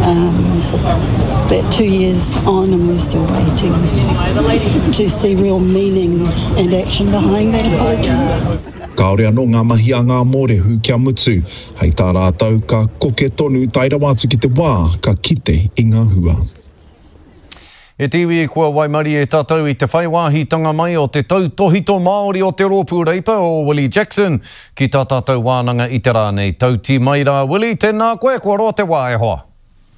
that 2 years on and we're still waiting to see real meaning and action behind that apology. Kaore anō ngā mahi a ngā mōrehu kia mutu, hei tā rātau ka koke tonu tairawa atu ki te wā, ka kite I ngā hua. E te iwi kua Waimari e tātou I te whaiwāhitanga mai o te tautohito Māori o te rōpū reipa o Willie Jackson ki tā tātou wānanga I te rānei tauti mai rā. Willie, tēnā koe, kua roa te wā e hoa.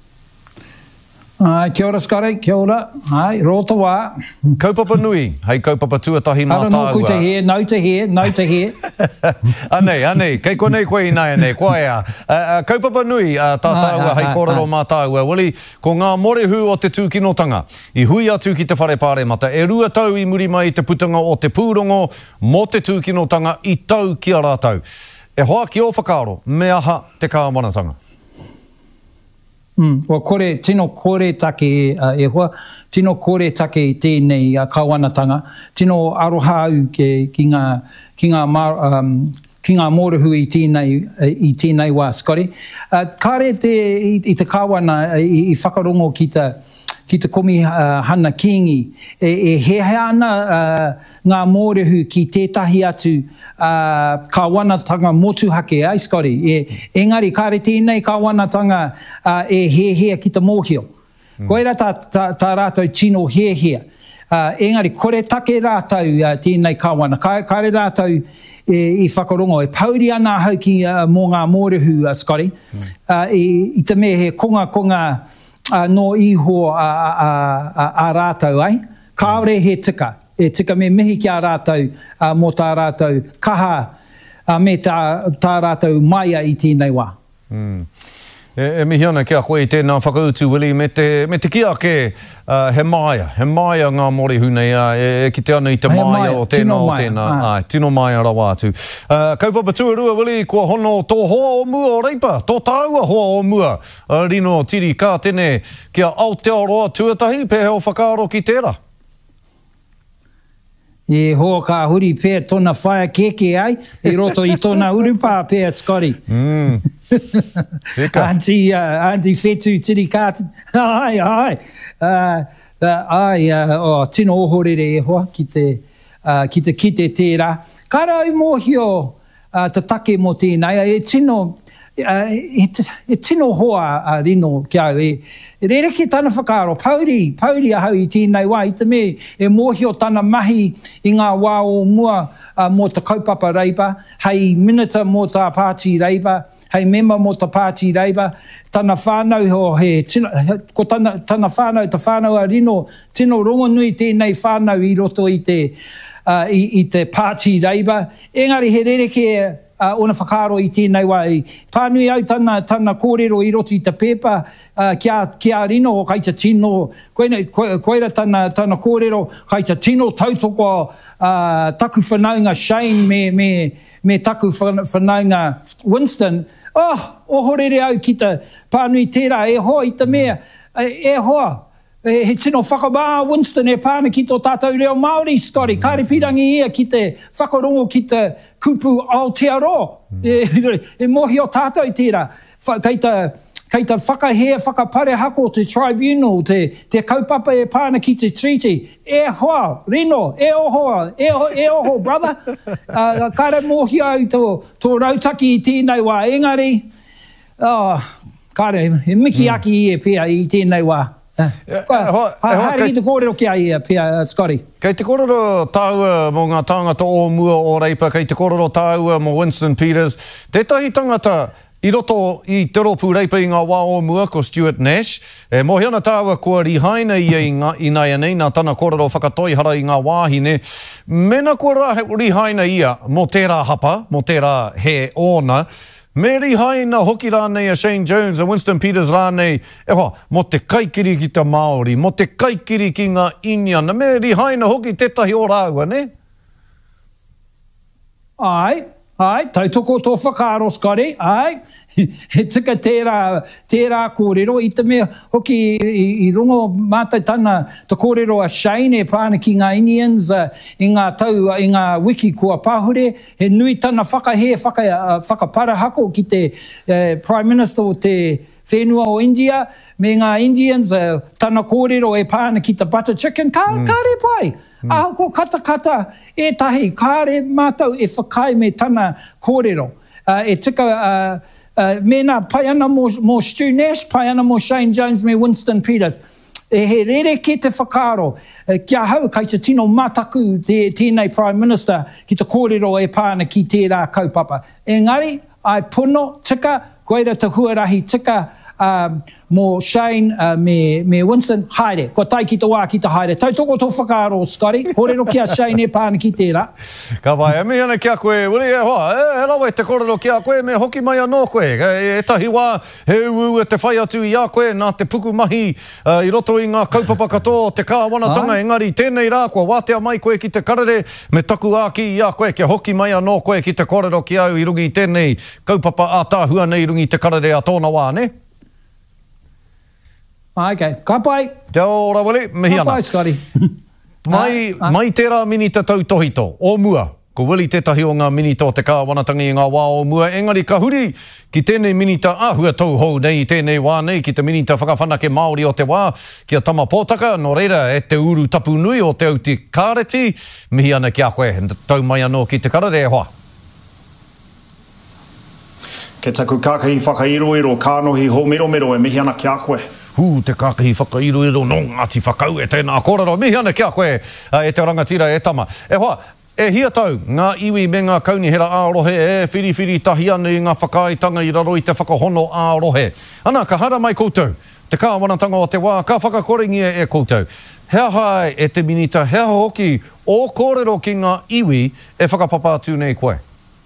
Kia ora, Scotty, kia ora. Ai, roto wā. Kaupapa nui, hei kaupapa tuatahi mā tāua. Ara no te he, no te he. Anei, kei konei koe I nai anei, koe a. Kaupapa nui tā tāua, hei kōrero mā tāua. Willie, ko ngā morehu o te tūkinotanga, I hui atu ki te whare pāremata, e rua tau I muri mai te putunga o te pūrongo, mo te tūkinotanga I tau ki a rātau. E hoa ki o whakaaro, me aha te kāwanatanga. Wa kore, tino kore take e hoa, tino kore take I tēnei kawanatanga, tino aroha au ki ngā mōrehu I tēnei wā, Scotty. Kāre I te kawana I whakarongo ki te komi hana kingi, e he ana ngā mōrehu ki tētahi atu kawanatanga motuhake, ai Scotty. Engari, kāre tēnei kawanatanga e hea ki te mōhio. Koera tā rātou tino hea. Engari, kore take rātou tēnei kawana. Kāre rātou I whakarongo, e pauri ana hau ki mō ngā mōrehu, Scotty. I te me he konga no iho a rātou, ai? Kāore he tika. E tika me mihi ki a rātou mō tā rātou kaha me tā rātou maia I tēnei wā. E mihi ana kia koe I tēnā whakautu, Willie, me te kia ke he maia ngā morehu nei, e ki te ana I te maia o tēnā, tino maia rawa atu. Kaupapa tuarua, Willie, kua hono tō hoa o mua o reipa, tō tāua hoa o mua, rino tiri kā tēne kia Aotearoa tuatahi, pēhe o whakaaro ki tērā. E hoa ka huri pēr tōna whaia keke ai, I roto I tōna urupā pēr, Scotty. Auntie whetu tiri kā, tino ohorere e hoa ki te kite tērā. Kāra au mōhio te take mō tēnei, e tino hoa rino kia au. E rereke tāna whakaaro, pauri ahau I tēnei wā, I te me e mōhio tāna mahi I ngā wā o mua mō te kaupapa reipa, hei minita mō tā pāti reipa, hei mema mō tā pāti reipa, tāna whānau ho ko tāna whānau, tā whānau a rino, tino rongonui tēnei whānau I roto I te pāti reipa. Engari he rereke ona whakaaro I tēnei wā. Pānui au tāna kōrero I roto I te pepa kia rino o kaita tino. Koera tāna kōrero kaita tino tautoko taku whanaunga Shane me taku whanaunga Winston. Ohorere au ki te pānui tērā e hoa I te mea. E hoa. He tino whakamā Winston e pāna ki tō tātou reo Māori, Scotty. Kāre pirangi ia ki te whakarongo ki te kupu Aotearoa. E mohi o tātou tērā. Kei te whakahea, whakapare hako te tribunal, te kaupapa e pāna ki te treaty. E hoa, rino, e oho, brother. Kāre mohi au tō rautaki I tēnei wā. Engari, kāre, he miki aki e pia I tēnei wā. Haere te kōrero kia ia, pia, Scotty. Kei te kōrero tāua mō ngā tāngata o mua o reipa, kei te kōrero tāua mō Winston Peters. Tētahi tangata I roto I te ropu reipa I ngā wā o mua ko Stuart Nash. Mō hiana tāua kua rihaina I nai anei, nā tāna kōrero whakatoihara I ngā wāhine. Mena kua rihaina ia mō tērā hapa, mō tērā he ōna. Me rihaina hoki rānei a Shane Jones a Winston Peters rānei, mo te kaikiri ki te Māori, mo te kaikiri ki ngā Indian, me rihaina hoki tētahi o rāua, ne? Ai, tautoko tō whakaaro, Scotty, ai. He tika tērā kōrero, I te mea hoki I rongo mātai tāna te kōrero a Shane e pāna ki ngā Indians I ngā wiki kua pāhure, he nui tāna whakapara hako ki te Prime Minister o te whenua o India, me ngā Indians, tana kōrero e pāna ki te butter chicken, kāre pai. Aho ko kata e tahi, kāre mātou e whakai me tana kōrero. E tika, mena pai ana mō Stu Nash, pai ana mō Shane Jones, me Winston Peters. E he rere ke te whakaro, kia hau kai te tino mataku tēnei Prime Minister ki te kōrero e pāna ki tērā kaupapa. Engari, ai puno, tika, koeira te huarahi, tika, mō Shane, me Winston, haere. Ko tai ki te wā ki te haere. Tau toko tō whakaaro, Scotty. Kōrero kia Shane e pāna ki tērā. Ka vai, e mi ana kia koe, uri e hoa, e lawa e te kōrero kia koe, me hoki mai anō koe. E tahi wā, he uu e te whai atu i a koe, nā te puku mahi, i roto i ngā kaupapa katoa, te kāwanatanga, engari, tēnei rā, kua wātea mai koe ki te karere, me taku āki i a koe, kia hoki mai anō koe ki te kōrero ki au i rungi tēnei kaupapa ātāhua nei rungi te karere a tōna wā, ne? Okay, ka pai. Te ora wale, mihi ana. Ka pai, Scotty. Mai tērā minita tau tohito, o mua. Ko wili tētahi o ngā minita o te kāwanatanga i ngā wā o mua. Engari ka huri ki tēnei minita āhua tau hou nei tēnei wā nei, ki te minita whakawhanake Māori o te wā, kia tama pōtaka, no reira e te uru tapu nui o te auti kāreti, mihi ana ki a koe, tau mai anō ki te karare e hoa. Ke taku kākahi whakairoiro, kānohi ho mero e mihi ana ki a koe. Te kākahi whakairoiro no ngāti whakau e tēnā kōrero. Mihi ana kia koe e te rangatira e tama. E hoa, e hia tau, ngā iwi me ngā kaunihera ārohe e whiriwhiri tahi anu i ngā whakaaitanga i raro i te whakahono ārohe. Ana, ka hara mai koutou. Te kāwanatanga o te wā, ka whakakoringia e koutou. Hea hai e te minita, hea hoki o kōrero ki ngā iwi e whakapapa atu nei koe.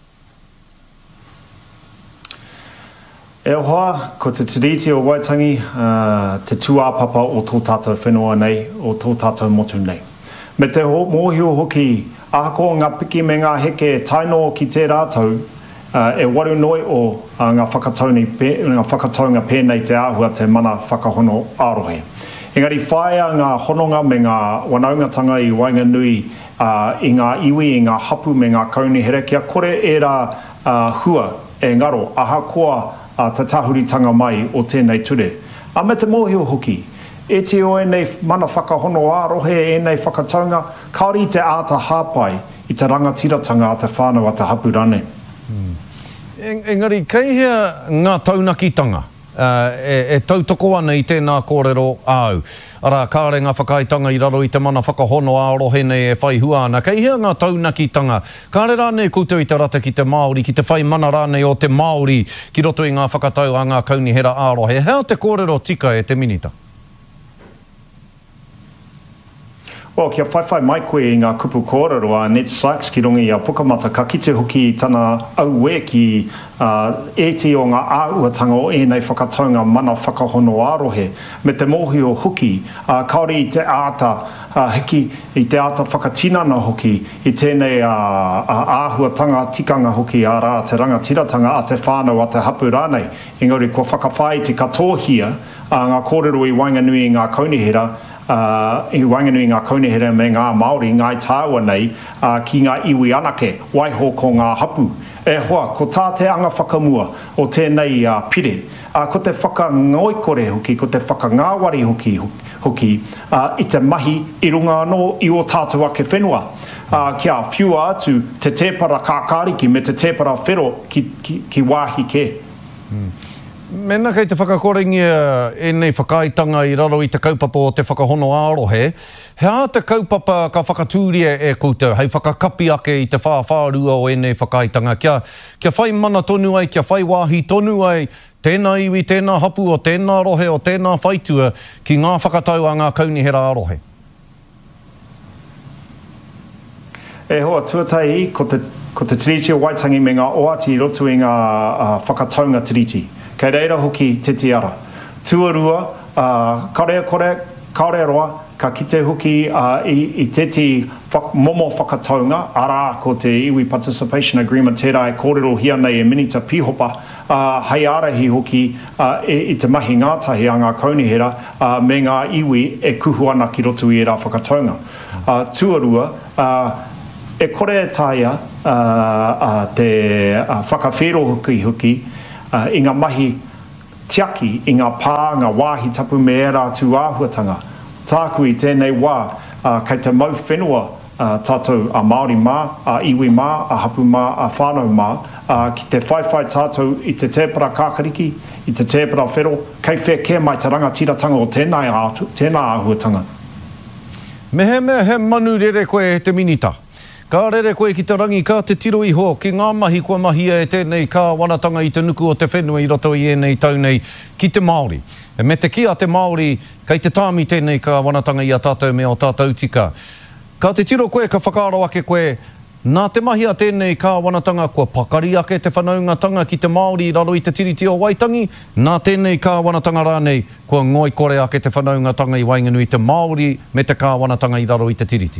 E hoa, ko te tiriti o Waitangi, te tuāpapa o tō tātou whenua nei, o tō tātou motu nei. Me te mōhio hoki, ahako ngā piki me ngā heke taino ki te rātou, e waru noi o ngā whakataunga pēnei te āhua te mana whakahono ārohe. Engari whaia ngā hononga me ngā wanaungatanga i Wainganui i ngā iwi, i ngā hapu me ngā kaunihere, kia kore e rā hua e ngaro, ahakoa te tahuritanga mai o tēnei ture. A me te mōhio hoki, e te o nei mana whakahono ārohe e nei whakataunga, kaori te āta hāpai i te rangatiratanga a te whānau a te hapurane. Engari, kei hea ngā taunakitanga e tautoko ana i tēnā kōrero au. Ara, kāre ngā whakaitanga i raro i te mana whakahono ārohe nei e whai hua ana. Kei hea ngā taunakitanga. Kāre rānei koutou i te rata ki te Māori, ki te whai mana rānei o te Māori, ki roto i ngā whakatau a ngā kaunihera ārohe. Hea te kōrero tika e te minita? Well, kia whaiwhai mai koe i ngā kupu kōrero a Ned Sykes ki rongi a Pukamata, ka kite hoki i tana auwe ki e te o ngā āuatanga o enei whakataunga mana whakahono ārohe. Me te mōhio hoki, kaori i te āta hiki, i te āta whakatinana hoki, i tēnei āhuatanga tikanga hoki a rā te rangatiratanga a te whānau a te hapu rānei. Engari, kua whakawhai te katohia ngā kōrero i Wainganui i ngā kaunihera, i Wainganui ngā kaunihera me ngā Māori, ngā tāua nei, ki ngā iwi anake, waiho ko ngā hapu. E hoa, ko tā te anga whakamua o tēnei pire, ko te whakangoikore hoki, ko te whakangāwari hoki, i te mahi i runga anō i o tātou ake whenua. Kia whiua atu te tēpara kākāriki me te tēpara whero ki wāhi ke. Mena kei te whakakoringia e nei whakaitanga i raro i te kaupapa o te whakahono ārohe. Hea te kaupapa ka whakatūria e koutou, hei whakakapi ake i te whāwhārua o e nei whakaitanga. Kia whai mana tonu ai, kia whai wāhi tonu ai, tēnā iwi, tēnā hapu, o tēnā rohe, o tēnā whaitua, ki ngā whakatau a ngā kaunihera ārohe. E hoa, tuatai, ko te tiriti o Waitangi me ngā oati i roto i ngā whakataunga tiriti. Kei reira hoki te tiara. Tuarua, kaore roa, ka kite hoki i teti momo whakataunga, arā ko te iwi participation agreement tērā e kōrero hia nei e minita pihopa, hei arahi hoki i te mahi ngātahi a ngā kaunihera me ngā iwi e kuhu ana ki roto i rā whakataunga. Tuarua, e kore taia te whakawhero hoki i ngā mahi tiaki i ngā pā, ngā wāhi tapu me e rātu āhuatanga. Tāku i tēnei wā, kei te mau whenua tātou a Māori mā, a iwi mā, a hapu mā, a whānau mā, ki te whaiwhai tātou i te tēpara kākariki, i te tēpara whero, kei whea kē mai te rangatiratanga o tēnā āhuatanga. Mehe he manu rere koe te minita. Ka rere koe ki te rangi ka te tiro iho, ki ngā mahi kua mahia e tēnei ka wanatanga i te nuku o te whenua i roto i enei taunei ki te Māori. E me te kia te Māori, kei te tāmi tēnei ka wanatanga i a tātou me o tātou tika. Ka te tiro koe ka whakaaro ake koe, nā te mahi a tēnei ka wanatanga kua pakari ake te whanaungatanga ki te Māori raro i te tiriti o Waitangi, nā tēnei ka wanatanga rānei kua ngoi kore ake te whanaungatanga i Wainganui te Māori me te ka wanatanga i raro i te tiriti.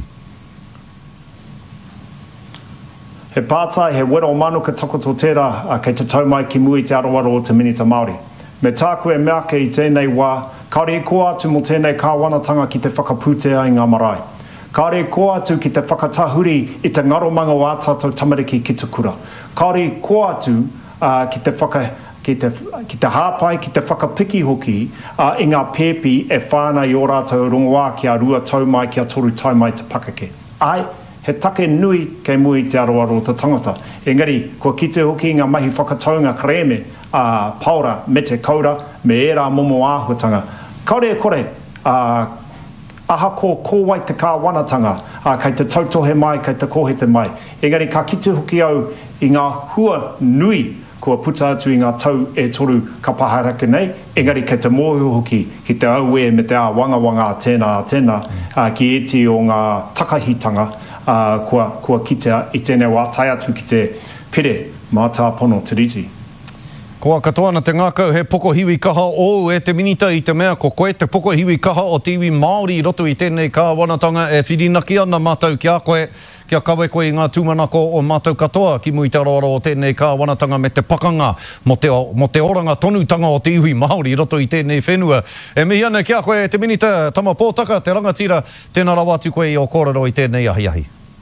He pātai, he wera o manu ka takoto tērā kei te taumai ki mui te arawaro o te minita Māori. Me tāku e mea ke i tēnei wā, kaore e koa atu mo tēnei ka wanatanga ki te whakapūtea i ngā marae. Kaore e koa atu ki te whakatahuri i te ngaromanga o ātātou tamariki ki te kura. Kaore e koa atu ki te hāpai, ki te whakapiki hoki i ngā pēpi e whānei o rātou rongoā ki a rua taumai, ki a toru taumai te pakake. Ai, he take nui kei mui te aroaro o te tangata. Engari, kua kite hoki ngā mahi whakataunga kreme, paura, me te kaura, me era momo āhuatanga. Kaore e kore, aha ko wai te kā wanatanga, kei te tautohe mai, kei te kohete mai. Engari, ka kite hoki au i ngā hua nui kua puta atu i ngā tau e toru ka paharake nei. Engari, kei te mōhu hoki ki te aue me te wanga tēnā, ki eti o ngā takahitanga, kua kitea i tēnei wā tai atu ki te pere mā tā pono tiriti. Koa katoana te ngākau he poko hiwi kaha o e te minita i te mea ko koe te poko hiwi kaha o te iwi Māori roto i tēnei ka wanatanga e whirinaki ana mātou ki a koe, kia kawe koe i ngā tūmanako o mātou katoa ki mui te aroaro o tēnei ka wanatanga me te pakanga mo te oranga tonutanga o te iwi Māori roto i tēnei whenua. E mihi ana kia koe te minita tama pōtaka, te rangatira, tēnā rawa atu koe i o kōrero i tēnei ahi.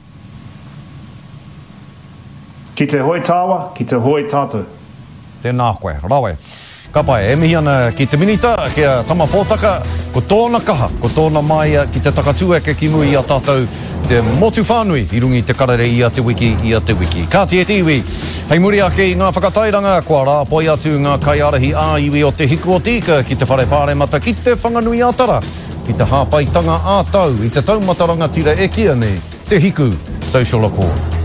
Ki te hoi tāwa, ki te hoi tātou. Tēnā koe, rawe. Ka pai, e mihi ana ki te minita, kia tama pōtaka, ko tōna kaha, ko tōna maia ki te takatueke ki mui i a tātou te motu whānui i rungi te karere i a te wiki. Ka te iwi, hei muri ake i ngā whakatairanga, kua rāpoi atu ngā kaiarahi a iwi o te hiku o tika ki te whare pāremata, ki te whanganui atara, ki te hāpaitanga ātau, i te taumataranga tira e kia nei, te hiku Social Accord.